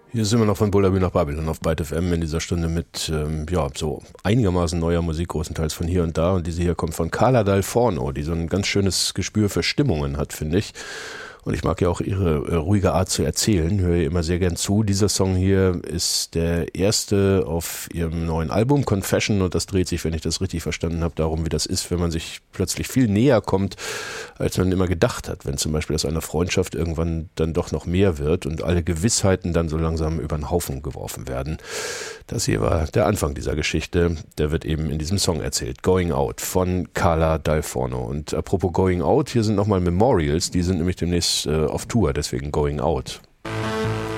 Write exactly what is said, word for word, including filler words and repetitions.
Hier sind wir noch von Bullabü nach Babylon auf Byte F M in dieser Stunde mit, ähm, ja, so einigermaßen neuer Musik, großenteils von hier und da. Und diese hier kommt von Carla Dal Forno, die so ein ganz schönes Gespür für Stimmungen hat, finde ich. Und ich mag ja auch ihre äh, ruhige Art zu erzählen, höre ihr immer sehr gern zu. Dieser Song hier ist der erste auf ihrem neuen Album Confession und das dreht sich, wenn ich das richtig verstanden habe, darum, wie das ist, wenn man sich plötzlich viel näher kommt, als man immer gedacht hat. Wenn zum Beispiel aus einer Freundschaft irgendwann dann doch noch mehr wird und alle Gewissheiten dann so langsam über den Haufen geworfen werden. Das hier war der Anfang dieser Geschichte. Der wird eben in diesem Song erzählt. Going Out von Carla Dal Forno. Und apropos Going Out, hier sind nochmal Memorials, die sind nämlich demnächst auf Tour, deswegen Going Out.